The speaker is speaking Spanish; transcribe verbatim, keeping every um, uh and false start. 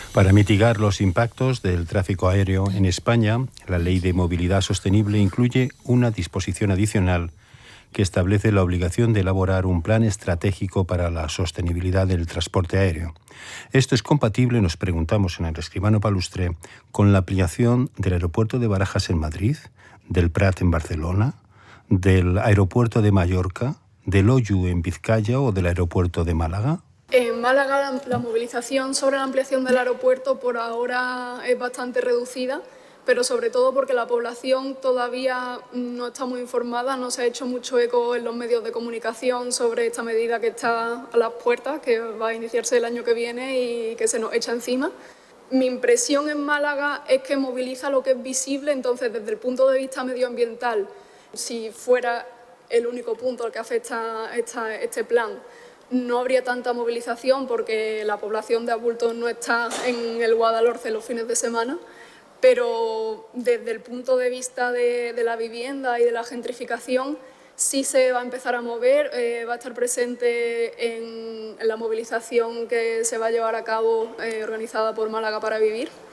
Para mitigar los impactos del tráfico aéreo en España, la Ley de Movilidad Sostenible incluye una disposición adicional que establece la obligación de elaborar un plan estratégico para la sostenibilidad del transporte aéreo. Esto es compatible, nos preguntamos en el Escribano Palustre, con la ampliación del aeropuerto de Barajas en Madrid, del Prat en Barcelona, del aeropuerto de Mallorca, del Oyu en Vizcaya o del aeropuerto de Málaga. En Málaga la, la movilización sobre la ampliación del aeropuerto por ahora es bastante reducida, pero sobre todo porque la población todavía no está muy informada, no se ha hecho mucho eco en los medios de comunicación sobre esta medida que está a las puertas, que va a iniciarse el año que viene y que se nos echa encima. Mi impresión en Málaga es que moviliza lo que es visible, entonces desde el punto de vista medioambiental, si fuera el único punto al que afecta esta, este plan, no habría tanta movilización porque la población de Abultos no está en el Guadalhorce los fines de semana, pero desde el punto de vista de, de la vivienda y de la gentrificación sí se va a empezar a mover, eh, va a estar presente en, en la movilización que se va a llevar a cabo eh, organizada por Málaga para Vivir.